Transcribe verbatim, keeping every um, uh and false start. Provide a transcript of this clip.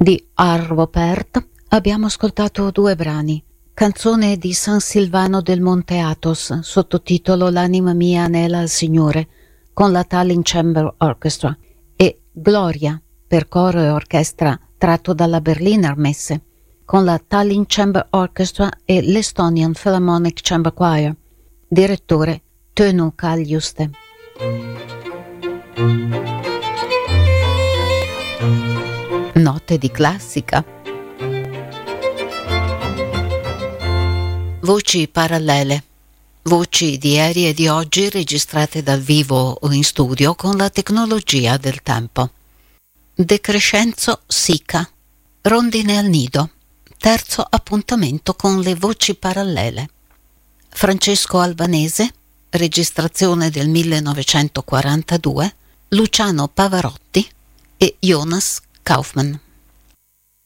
Di Arvo Pärt abbiamo ascoltato due brani. Canzone di San Silvano del Monte Athos, sottotitolo L'anima mia anela al Signore, con la Tallinn Chamber Orchestra, e Gloria, per coro e orchestra, tratto dalla Berliner Messe, con la Tallinn Chamber Orchestra e l'Estonian Philharmonic Chamber Choir. Direttore Tõnu Kaljuste. Note di classica. Voci parallele. Voci di ieri e di oggi registrate dal vivo o in studio con la tecnologia del tempo. De Crescenzo Sica. Rondine al nido. Terzo appuntamento con le voci parallele. Francesco Albanese. Registrazione del millenovecentoquarantadue. Luciano Pavarotti e Jonas Kaufmann.